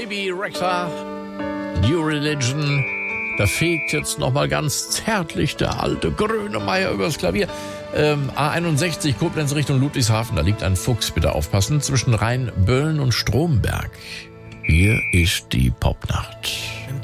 Phoebe Rector, New Religion. Da fegt jetzt nochmal ganz zärtlich der alte Grönemeyer übers Klavier. A61 Koblenz Richtung Ludwigshafen, da liegt ein Fuchs, bitte aufpassen, zwischen Rheinböllen und Stromberg. Hier ist die Popnacht.